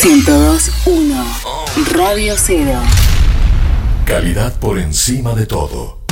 102.1 Radio Cero. Calidad por encima de todo.